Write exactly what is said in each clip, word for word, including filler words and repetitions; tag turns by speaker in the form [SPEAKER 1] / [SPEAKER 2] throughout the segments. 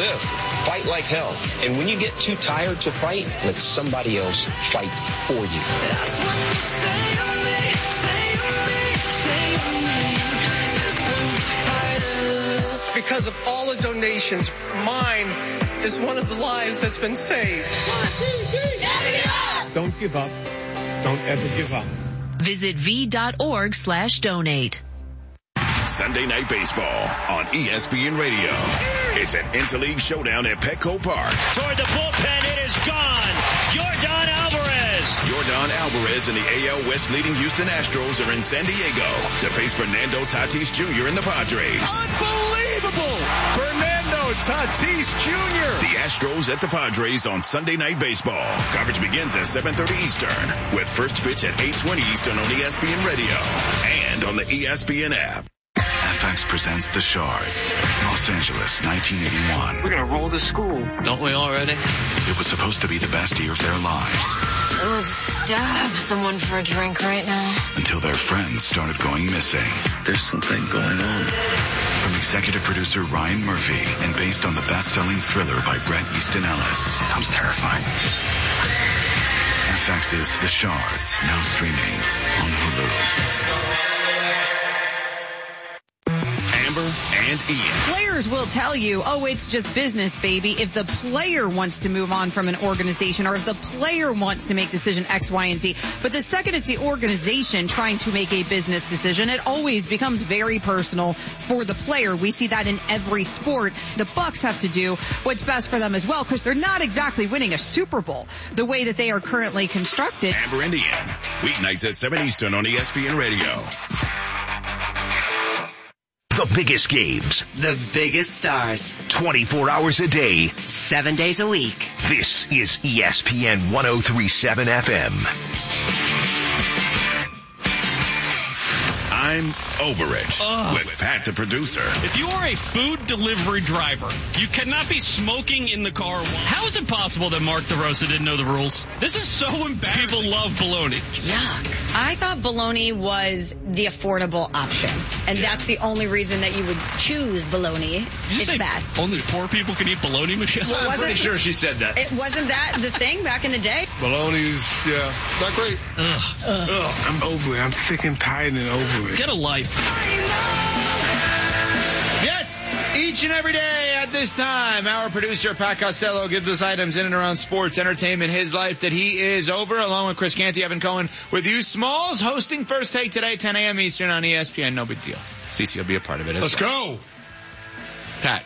[SPEAKER 1] live. Fight like hell. And when you get too tired to fight, let somebody else fight for you.
[SPEAKER 2] That's what you say to me, say to me, say to me. Because of all the donations, mine is one of the lives that's been saved.
[SPEAKER 3] Don't give up. Don't ever give up.
[SPEAKER 4] Visit v.org slash donate.
[SPEAKER 5] Sunday Night Baseball on E S P N Radio. It's an interleague showdown at Petco Park.
[SPEAKER 6] Toward the bullpen, it is gone. Yordan Alvarez.
[SPEAKER 5] Yordan Alvarez and the A L West leading Houston Astros are in San Diego to face Fernando Tatis Junior and the Padres.
[SPEAKER 6] Unbelievable! Fernando Tatis Junior
[SPEAKER 5] The Astros at the Padres on Sunday Night Baseball. Coverage begins at seven thirty Eastern with first pitch at eight twenty Eastern on E S P N Radio and on the E S P N app.
[SPEAKER 7] F X presents The Shards, Los Angeles, nineteen eighty-one.
[SPEAKER 8] We're going to roll the school. Don't we already?
[SPEAKER 7] It was supposed to be the best year of their lives.
[SPEAKER 9] I would stab someone for a drink right now.
[SPEAKER 7] Until their friends started going missing.
[SPEAKER 8] There's something going on.
[SPEAKER 7] From executive producer Ryan Murphy and based on the best-selling thriller by Bret Easton Ellis. Sounds terrifying. F X's The Shards, now streaming on Hulu.
[SPEAKER 5] Amber and Ian.
[SPEAKER 10] Players will tell you, oh, it's just business, baby, if the player wants to move on from an organization or if the player wants to make decision X, Y, and Z. But the second it's the organization trying to make a business decision, it always becomes very personal for the player. We see that in every sport. The Bucks have to do what's best for them as well because they're not exactly winning a Super Bowl the way that they are currently constructed.
[SPEAKER 5] Amber and Ian, weeknights at seven Eastern on E S P N Radio.
[SPEAKER 11] The biggest games.
[SPEAKER 12] The biggest stars.
[SPEAKER 11] twenty-four hours a day.
[SPEAKER 12] Seven days a week.
[SPEAKER 11] This is E S P N one oh three point seven F M.
[SPEAKER 5] I'm over it
[SPEAKER 13] Ugh.
[SPEAKER 5] with Pat the producer.
[SPEAKER 13] If you are a food delivery driver, you cannot be smoking in the car. How is it possible that Mark DeRosa didn't know the rules? This is so embarrassing. People love bologna.
[SPEAKER 14] Yuck. I thought bologna was the affordable option, and yeah. that's the only reason that you would choose bologna.
[SPEAKER 13] Did you
[SPEAKER 14] it's
[SPEAKER 13] say
[SPEAKER 14] bad.
[SPEAKER 13] Only poor people can eat bologna, Michelle?
[SPEAKER 14] Well,
[SPEAKER 15] I'm pretty sure she said that.
[SPEAKER 14] It wasn't that the thing back in the day?
[SPEAKER 16] Bologna's, yeah, not great.
[SPEAKER 13] Ugh.
[SPEAKER 3] Ugh. Ugh. I'm over it. I'm sick and tired and over it.
[SPEAKER 13] Get a life.
[SPEAKER 15] Yes, each and every day at this time, our producer, Pat Costello, gives us items in and around sports, entertainment, his life that he is over, along with Chris Canty, Evan Cohen, with you Smalls, hosting First Take today, ten a.m. Eastern on E S P N. No big deal. Cece will be a part of it as
[SPEAKER 16] Let's
[SPEAKER 15] well.
[SPEAKER 16] go.
[SPEAKER 15] Pat.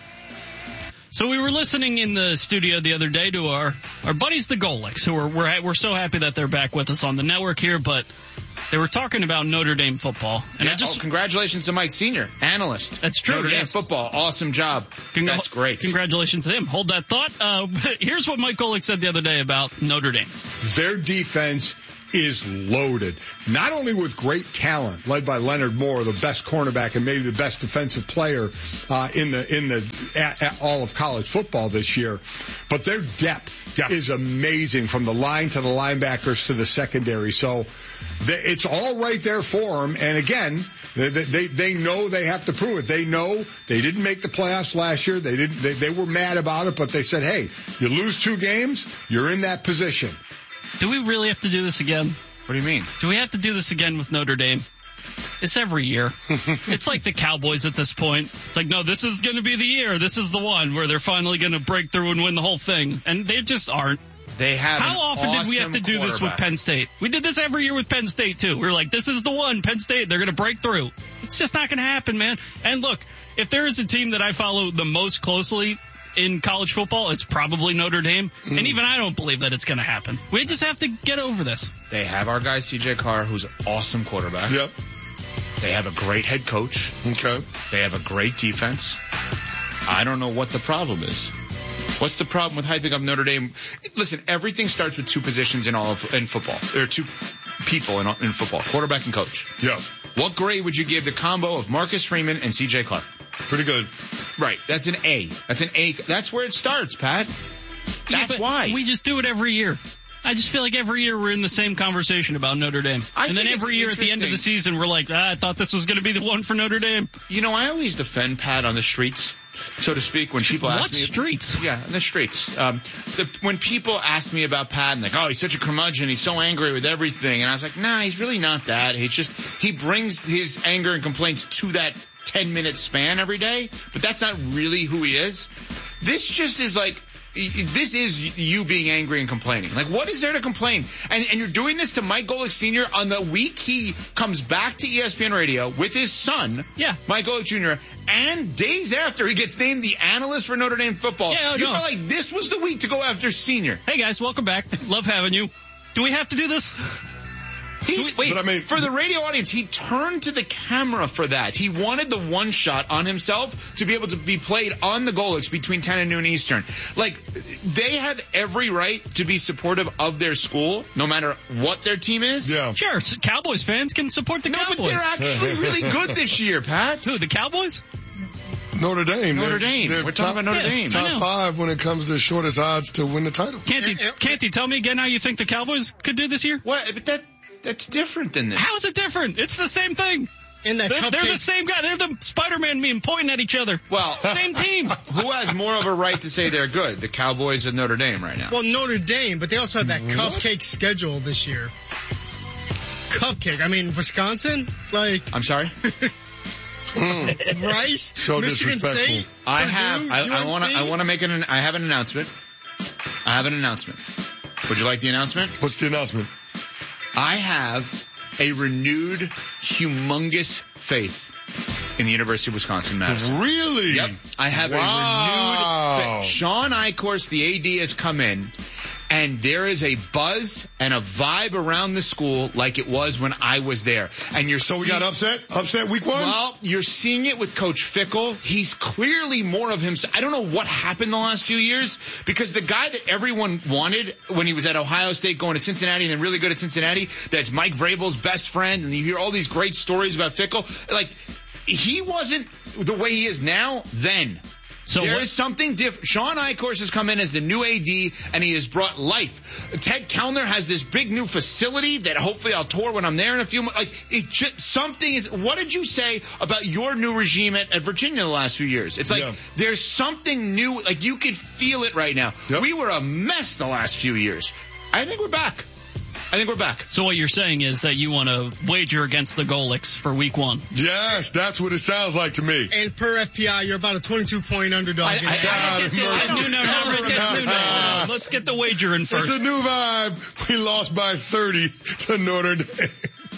[SPEAKER 13] So we were listening in the studio the other day to our, our buddies, the Golics, who are, we're, we're so happy that they're back with us on the network here, but they were talking about Notre Dame football. And
[SPEAKER 15] yeah,
[SPEAKER 13] I just,
[SPEAKER 15] oh, congratulations to Mike Senior, analyst.
[SPEAKER 13] That's true.
[SPEAKER 15] Notre
[SPEAKER 13] yes.
[SPEAKER 15] Dame football. Awesome job. Congr- That's great.
[SPEAKER 13] Congratulations to him. Hold that thought. Uh, here's what Mike Golick said the other day about Notre Dame.
[SPEAKER 16] Their defense is loaded, not only with great talent, led by Leonard Moore, the best cornerback and maybe the best defensive player uh, in the in the at, at all of college football this year, but their depth yeah. is amazing from the line to the linebackers to the secondary. So they, it's all right there for them. And again, they, they they know they have to prove it. They know they didn't make the playoffs last year. They didn't. They, they were mad about it, but they said, "Hey, you lose two games, you're in that position."
[SPEAKER 13] Do we really have to do this again?
[SPEAKER 15] What do you mean?
[SPEAKER 13] Do we have to do this again with Notre Dame? It's every year. It's like the Cowboys at this point. It's like, no, this is going to be the year. This is the one where they're finally going to break through and win the whole thing. And they just aren't.
[SPEAKER 15] They have.
[SPEAKER 13] How often
[SPEAKER 15] awesome
[SPEAKER 13] did we have to do this with Penn State? We did this every year with Penn State, too. We were like, this is the one. Penn State, they're going to break through. It's just not going to happen, man. And look, if there is a team that I follow the most closely in college football, it's probably Notre Dame. Mm. And even I don't believe that it's going to happen. We just have to get over this.
[SPEAKER 15] They have our guy, C J Carr, who's an awesome quarterback.
[SPEAKER 16] Yep.
[SPEAKER 15] They have a great head coach.
[SPEAKER 16] Okay.
[SPEAKER 15] They have a great defense. I don't know what the problem is. What's the problem with hyping up Notre Dame? Listen, everything starts with two positions in all of, in football. There are two people in, in football, quarterback and coach.
[SPEAKER 16] Yeah.
[SPEAKER 15] What grade would you give the combo of Marcus Freeman and C J Carr?
[SPEAKER 16] Pretty good.
[SPEAKER 15] Right. That's an A. That's an A. That's where it starts, Pat. That's
[SPEAKER 13] yeah,
[SPEAKER 15] why.
[SPEAKER 13] We just do it every year. I just feel like every year we're in the same conversation about Notre Dame.
[SPEAKER 15] I
[SPEAKER 13] and then every year at the end of the season, we're like, ah, I thought this was going to be the one for Notre Dame.
[SPEAKER 15] You know, I always defend Pat on the streets. so to speak, when people
[SPEAKER 13] what
[SPEAKER 15] ask me.
[SPEAKER 13] streets?
[SPEAKER 15] Yeah, in the streets. Um, the, when people ask me about Pat and like, oh, he's such a curmudgeon, he's so angry with everything, and I was like, nah, he's really not that. He's just he brings his anger and complaints to that ten minute span every day, but that's not really who he is. This just is like. This is you being angry and complaining. Like, what is there to complain? And and you're doing this to Mike Golick Senior on the week he comes back to E S P N Radio with his son,
[SPEAKER 13] yeah,
[SPEAKER 15] Mike Golick Junior, and days after he gets named the analyst for Notre Dame football.
[SPEAKER 13] Yeah,
[SPEAKER 15] you
[SPEAKER 13] no.
[SPEAKER 15] felt like this was the week to go after Senior.
[SPEAKER 13] Hey, guys, welcome back. Love having you. Do we have to do this?
[SPEAKER 15] He, wait,
[SPEAKER 16] but I mean,
[SPEAKER 15] for the radio audience, he turned to the camera for that. He wanted the one shot on himself to be able to be played on the Golicks between ten and noon Eastern. Like, they have every right to be supportive of their school, no matter what their team is.
[SPEAKER 16] Yeah.
[SPEAKER 13] Sure, Cowboys fans can support the
[SPEAKER 15] no,
[SPEAKER 13] Cowboys.
[SPEAKER 15] No, but they're actually really good this year, Pat.
[SPEAKER 13] Who, the Cowboys?
[SPEAKER 16] Notre Dame.
[SPEAKER 15] Notre
[SPEAKER 16] they're,
[SPEAKER 15] Dame.
[SPEAKER 16] They're
[SPEAKER 15] We're
[SPEAKER 16] top,
[SPEAKER 15] talking about Notre
[SPEAKER 16] yeah,
[SPEAKER 15] Dame.
[SPEAKER 16] Top five when it comes to shortest odds to win the title.
[SPEAKER 13] Canty, Canty, tell me again how you think the Cowboys could do this year?
[SPEAKER 15] What? But that that's different than this.
[SPEAKER 13] How is it different? It's the same thing.
[SPEAKER 17] In that
[SPEAKER 13] they're,
[SPEAKER 17] cupcake.
[SPEAKER 13] they're the same guy. They're the Spider-Man meme pointing at each other.
[SPEAKER 15] Well,
[SPEAKER 13] same team.
[SPEAKER 15] Who has more of a right to say they're good? The Cowboys or Notre Dame right now?
[SPEAKER 17] Well, Notre Dame, but they also have that what? cupcake schedule this year. Cupcake. I mean, Wisconsin? Like.
[SPEAKER 15] I'm sorry?
[SPEAKER 16] mm.
[SPEAKER 17] Rice?
[SPEAKER 16] So
[SPEAKER 17] Michigan State?
[SPEAKER 15] I
[SPEAKER 17] Purdue,
[SPEAKER 15] have, I, I want to, I want to make an, I have an announcement. I have an announcement. Would you like the announcement?
[SPEAKER 16] What's the announcement?
[SPEAKER 15] I have a renewed, humongous faith in the University of Wisconsin-Madison.
[SPEAKER 16] Really?
[SPEAKER 15] Yep. I have
[SPEAKER 16] wow.
[SPEAKER 15] a renewed faith. Sean Eichhorst, the A D, has come in, and there is a buzz and a vibe around the school like it was when I was there. And you're
[SPEAKER 16] so
[SPEAKER 15] seeing,
[SPEAKER 16] we got upset? Upset week one?
[SPEAKER 15] Well, you're seeing it with Coach Fickle. He's clearly more of himself. I don't know what happened the last few years, because the guy that everyone wanted when he was at Ohio State going to Cincinnati and then really good at Cincinnati, that's Mike Vrabel's best friend, and you hear all these great stories about Fickle. Like, he wasn't the way he is now then. So there what? is something different. Sean Eichhorst has come in as the new A D, and he has brought life. Ted Kellner has this big new facility that hopefully I'll tour when I'm there in a few months. Like, it just, something is, what did you say about your new regime at, at Virginia the last few years? It's like, yeah. there's something new, like you could feel it right now. Yep. We were a mess the last few years. I think we're back. I think we're back.
[SPEAKER 13] So what you're saying is that you want to wager against the Golicks for week one.
[SPEAKER 16] Yes, that's what it sounds like to me.
[SPEAKER 17] And per F P I, you're about a twenty-two point underdog. I, I,
[SPEAKER 13] I, I Let's get the wager in first.
[SPEAKER 16] It's a new vibe. We lost by thirty to Notre Dame.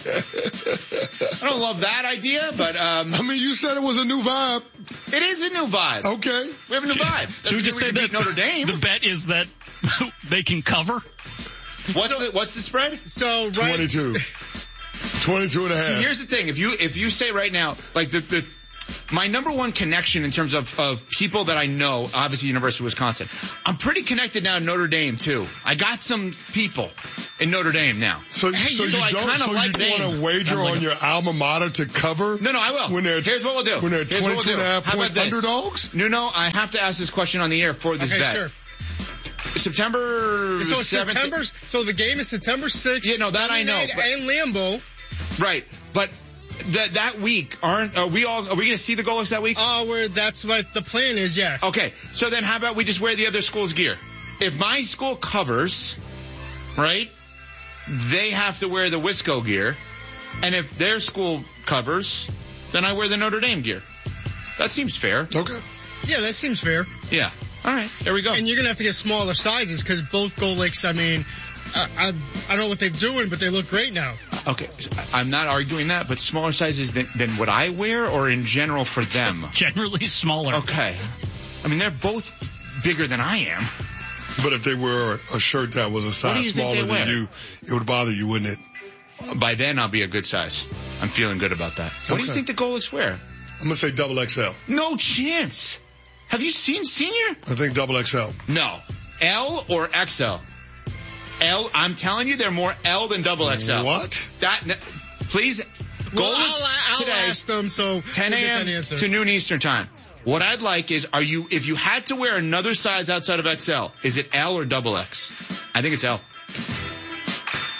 [SPEAKER 15] I don't love that idea, but um
[SPEAKER 16] I mean, you said it was a new vibe.
[SPEAKER 15] It is a new vibe.
[SPEAKER 16] Okay.
[SPEAKER 15] We have a new vibe.
[SPEAKER 13] Should we just say that Notre Dame? The bet is that they can cover?
[SPEAKER 15] What's so, the what's the spread?
[SPEAKER 17] So right,
[SPEAKER 16] twenty-two. twenty-two and a half.
[SPEAKER 15] See, here's the thing. If you if you say right now, like the the my number one connection in terms of, of people that I know, obviously University of Wisconsin, I'm pretty connected now to Notre Dame too. I got some people in Notre Dame now.
[SPEAKER 16] So, hey, so, so you
[SPEAKER 15] I
[SPEAKER 16] don't, so
[SPEAKER 15] like
[SPEAKER 16] you want to wager
[SPEAKER 15] like
[SPEAKER 16] on
[SPEAKER 15] a,
[SPEAKER 16] your alma mater to cover?
[SPEAKER 15] No, no, I will.
[SPEAKER 16] When they're,
[SPEAKER 15] here's what we'll do.
[SPEAKER 16] When they're
[SPEAKER 15] here's
[SPEAKER 16] twenty-two
[SPEAKER 15] we'll
[SPEAKER 16] and a half
[SPEAKER 15] How
[SPEAKER 16] point underdogs?
[SPEAKER 15] No, no, I have to ask this question on the air for this
[SPEAKER 17] okay,
[SPEAKER 15] bet.
[SPEAKER 17] Sure.
[SPEAKER 15] September
[SPEAKER 17] so
[SPEAKER 15] seventh.
[SPEAKER 17] September. So the game is September sixth.
[SPEAKER 15] Yeah, no, that I know.
[SPEAKER 17] But, and Lambeau.
[SPEAKER 15] Right, but that that week aren't are we all are we going to see the Golicks that week?
[SPEAKER 17] Oh, uh, where that's what the plan is. Yes.
[SPEAKER 15] Okay, so then how about we just wear the other school's gear? If my school covers, right, they have to wear the Wisco gear, and if their school covers, then I wear the Notre Dame gear. That seems fair.
[SPEAKER 16] Okay.
[SPEAKER 17] Yeah, that seems fair.
[SPEAKER 15] Yeah. All right, there we go.
[SPEAKER 17] And you're going to have to get smaller sizes because both Golicks, I mean, I, I, I don't know what they're doing, but they look great now.
[SPEAKER 15] Okay, I'm not arguing that, but smaller sizes than, than what I wear or in general for them?
[SPEAKER 13] Generally smaller.
[SPEAKER 15] Okay. I mean, they're both bigger than I am.
[SPEAKER 16] But if they wear a shirt that was a size smaller than you, it would bother you, wouldn't it?
[SPEAKER 15] By then, I'll be a good size. I'm feeling good about that. What okay. do you think the Golicks wear?
[SPEAKER 16] I'm going to say double X L.
[SPEAKER 15] No chance. Have you seen Senior?
[SPEAKER 16] I think double X L.
[SPEAKER 15] No. L or X L? L, I'm telling you, they're more L than double X L.
[SPEAKER 16] What?
[SPEAKER 15] That, please,
[SPEAKER 17] well, I'll, I'll
[SPEAKER 15] today,
[SPEAKER 17] ask them, so
[SPEAKER 15] ten a.m. to noon Eastern time. What I'd like is, are you, if you had to wear another size outside of X L, is it L or double X? I think it's L.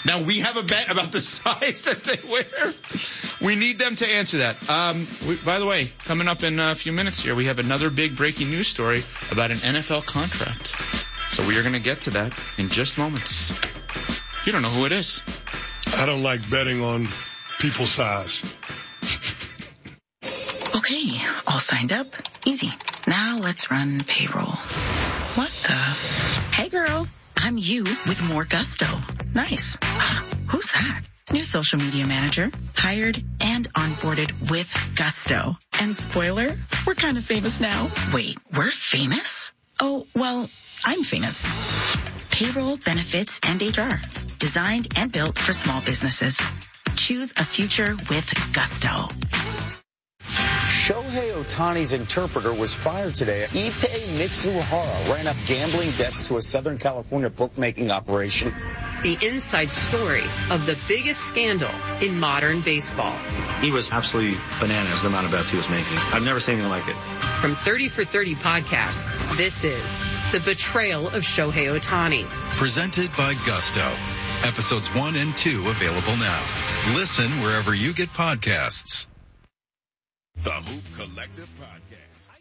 [SPEAKER 15] Now we have a bet about the size that they wear. We need them to answer that. Um, we, by the way, coming up in a few minutes here, we have another big breaking news story about an N F L contract. So we are going to get to that in just moments. You don't know who it is.
[SPEAKER 3] I don't like betting on people size.
[SPEAKER 18] Okay, all signed up. Easy. Now let's run payroll. What the? Hey girl, I'm you with more gusto. Nice. Who's that? New social media manager, hired and onboarded with gusto. And spoiler, we're kind of famous now. Wait, we're famous? Oh, well, I'm famous. Payroll, benefits, and H R. Designed and built for small businesses. Choose a future with gusto.
[SPEAKER 19] Shohei Ohtani's interpreter was fired today. Ippei Mitsuhara ran up gambling debts to a Southern California bookmaking operation.
[SPEAKER 20] The inside story of the biggest scandal in modern baseball.
[SPEAKER 21] He was absolutely bananas, the amount of bets he was making. I've never seen anything like it.
[SPEAKER 20] From thirty for thirty podcasts, this is The Betrayal of Shohei Ohtani.
[SPEAKER 22] Presented by Gusto. Episodes one and two available now. Listen wherever you get podcasts.
[SPEAKER 5] The Hoop Collective Podcast.